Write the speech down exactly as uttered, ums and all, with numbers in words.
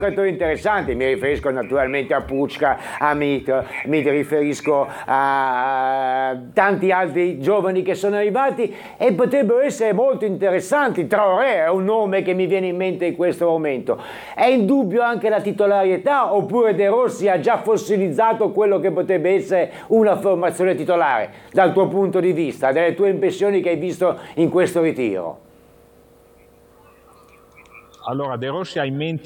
giocatori interessanti, mi riferisco naturalmente a Pucca, a Mit, mi riferisco a tanti altri giovani che sono arrivati e potrebbero essere molto interessanti. Traoré è un nome che mi viene in mente in questo momento. È in dubbio anche la titolarità oppure De Rossi ha già fossilizzato quello che potrebbe essere una formazione titolare dal tuo punto di vista, dalle tue impressioni che hai visto in questo ritiro? Allora, De Rossi ha in mente